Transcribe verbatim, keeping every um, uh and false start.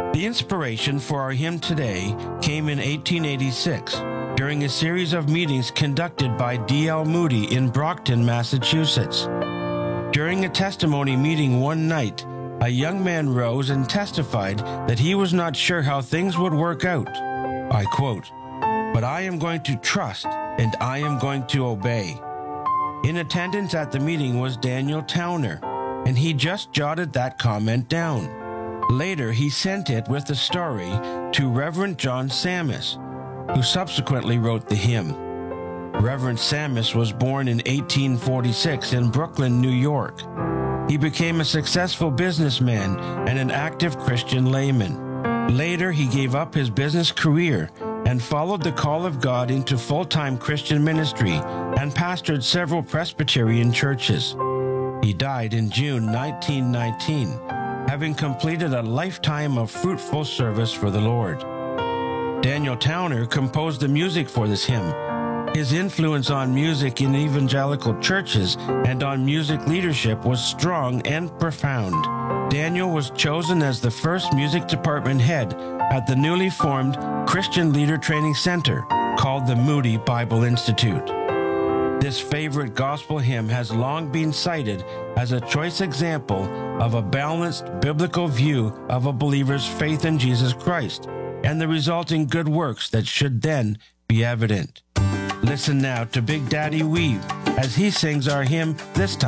The inspiration for our hymn today came in eighteen eighty-six during a series of meetings conducted by D L Moody in Brockton, Massachusetts. During a testimony meeting one night, a young man rose and testified that he was not sure how things would work out. I quote, "But I am going to trust and I am going to obey." In attendance at the meeting was Daniel Towner, and he just jotted that comment down. Later, he sent it with the story to Reverend John Sammis, who subsequently wrote the hymn. Reverend Sammis was born in eighteen forty-six in Brooklyn, New York. He became a successful businessman and an active Christian layman. Later, he gave up his business career and followed the call of God into full-time Christian ministry and pastored several Presbyterian churches. He died in June nineteen nineteen, having completed a lifetime of fruitful service for the Lord. Daniel Towner composed the music for this hymn. His influence on music in evangelical churches and on music leadership was strong and profound. Daniel was chosen as the first music department head at the newly formed Christian Leader Training Center called the Moody Bible Institute. This favorite gospel hymn has long been cited as a choice example of a balanced biblical view of a believer's faith in Jesus Christ and the resulting good works that should then be evident. Listen now to Big Daddy Weave as he sings our hymn this time.